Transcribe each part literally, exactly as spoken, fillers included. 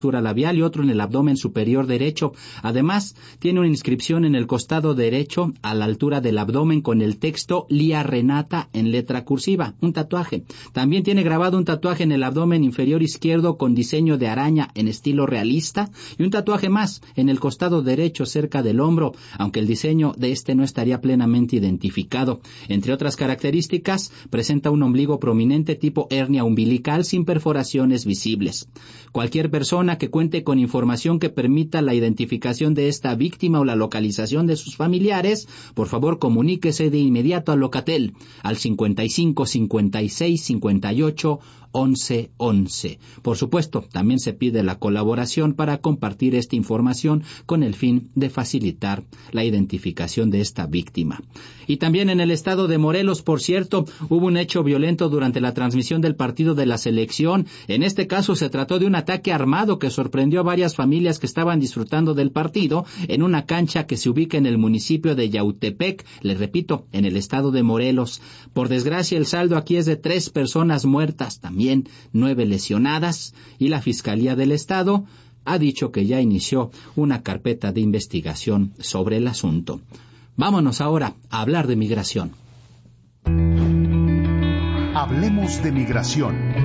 labial y otro en el abdomen superior derecho. Además, tiene una inscripción en el costado derecho a la altura del abdomen con el texto Lía Renata en letra cursiva, un tatuaje. También tiene grabado un tatuaje en el abdomen inferior izquierdo con diseño de araña en estilo realista y un tatuaje más en el costado derecho cerca del hombro, aunque el diseño de este no estaría plenamente identificado. Entre otras características, presenta un ombligo prominente tipo hernia umbilical sin perforaciones visibles. Cualquier persona que cuente con información que permita la identificación de esta víctima o la localización de sus familiares, por favor comuníquese de inmediato al Locatel al cincuenta y cinco, cincuenta y seis, cincuenta y ocho, once, once. Por supuesto, también se pide la colaboración para compartir esta información con el fin de facilitar la identificación de esta víctima. Y también en el estado de Morelos, por cierto, hubo un hecho violento durante la transmisión del partido de la selección. En este caso se trató de un ataque armado que sorprendió a varias familias que estaban disfrutando del partido en una cancha que se ubica en el municipio de Yautepec, les repito, en el estado de Morelos. Por desgracia, el saldo aquí es de tres personas muertas, también nueve lesionadas, y la Fiscalía del Estado ha dicho que ya inició una carpeta de investigación sobre el asunto. Vámonos ahora a hablar de migración. Hablemos de migración.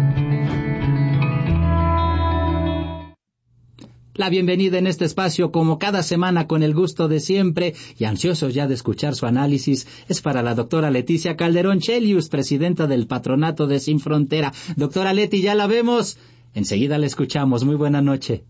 La bienvenida en este espacio, como cada semana, con el gusto de siempre y ansiosos ya de escuchar su análisis, es para la doctora Leticia Calderón Chelius, presidenta del Patronato de Sin Frontera. Doctora Leti, ya la vemos. Enseguida la escuchamos. Muy buena noche.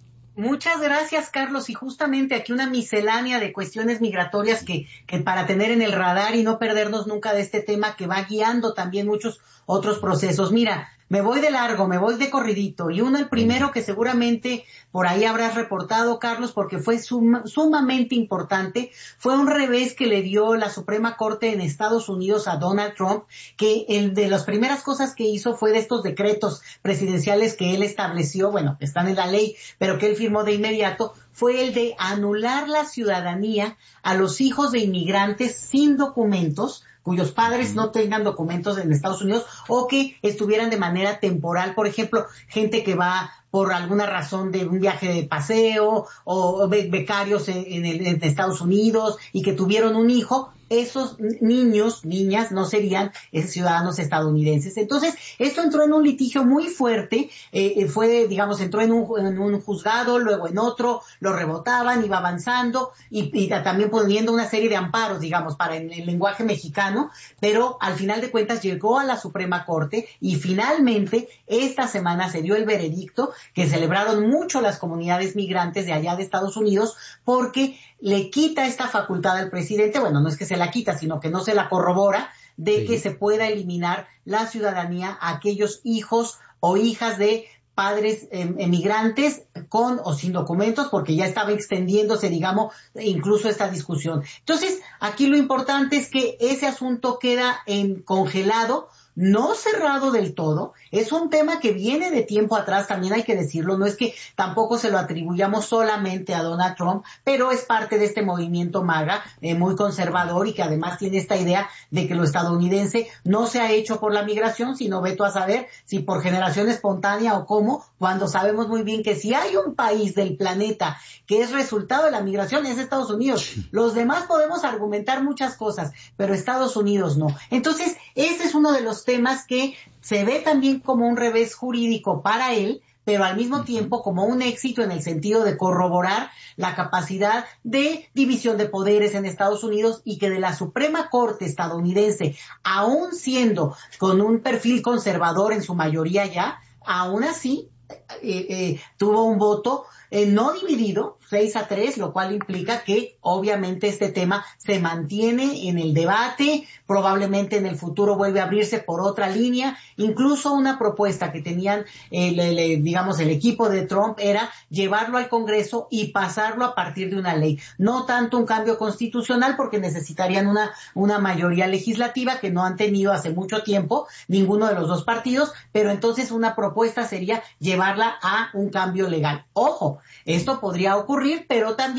Muchas gracias, Carlos. Y justamente aquí una miscelánea de cuestiones migratorias que, que para tener en el radar y no perdernos nunca de este tema que va guiando también muchos otros procesos. Mira, me voy de largo, me voy de corridito. Y uno, el primero que seguramente por ahí habrás reportado, Carlos, porque fue sum, sumamente importante, fue un revés que le dio la Suprema Corte en Estados Unidos a Donald Trump, que el de las primeras cosas que hizo fue de estos decretos presidenciales que él estableció, bueno, están en la ley, pero que él firmó de inmediato, fue el de anular la ciudadanía a los hijos de inmigrantes sin documentos, cuyos padres no tengan documentos en Estados Unidos o que estuvieran de manera temporal, por ejemplo, gente que va por alguna razón de un viaje de paseo o becarios en, en, el, en Estados Unidos y que tuvieron un hijo, esos niños, niñas, no serían ciudadanos estadounidenses. Entonces, esto entró en un litigio muy fuerte, eh, fue, digamos, entró en un, en un juzgado, luego en otro, lo rebotaban, iba avanzando y, y también poniendo una serie de amparos, digamos, para el, el lenguaje mexicano, pero al final de cuentas llegó a la Suprema Corte y finalmente esta semana se dio el veredicto que celebraron mucho las comunidades migrantes de allá de Estados Unidos porque le quita esta facultad al presidente, bueno, no es que se la quita, sino que no se la corrobora, de sí. que se pueda eliminar la ciudadanía a aquellos hijos o hijas de padres eh, emigrantes con o sin documentos, porque ya estaba extendiéndose, digamos, incluso esta discusión. Entonces, aquí lo importante es que ese asunto queda en congelado, no cerrado del todo, es un tema que viene de tiempo atrás, también hay que decirlo, no es que tampoco se lo atribuyamos solamente a Donald Trump, pero es parte de este movimiento MAGA, eh, muy conservador y que además tiene esta idea de que lo estadounidense no se ha hecho por la migración, sino veto a saber si por generación espontánea o cómo, cuando sabemos muy bien que si hay un país del planeta que es resultado de la migración es Estados Unidos. Los demás podemos argumentar muchas cosas, pero Estados Unidos no. Entonces, ese es uno de los temas que se ve también como un revés jurídico para él, pero al mismo tiempo como un éxito en el sentido de corroborar la capacidad de división de poderes en Estados Unidos y que de la Suprema Corte estadounidense, aún siendo con un perfil conservador en su mayoría ya, aún así eh, eh, tuvo un voto eh, no dividido, seis a tres, lo cual implica que obviamente este tema se mantiene en el debate, probablemente en el futuro vuelve a abrirse por otra línea, incluso una propuesta que tenían, eh, le, le, digamos, el equipo de Trump era llevarlo al Congreso y pasarlo a partir de una ley, no tanto un cambio constitucional porque necesitarían una, una mayoría legislativa que no han tenido hace mucho tiempo ninguno de los dos partidos, pero entonces una propuesta sería llevarla a un cambio legal. Ojo, esto podría ocurrir, pero también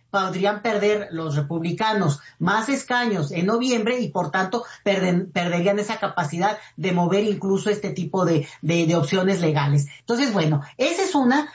podrían perder los republicanos más escaños en noviembre y por tanto perden, perderían esa capacidad de mover incluso este tipo de, de, de opciones legales. Entonces, bueno, esa es una,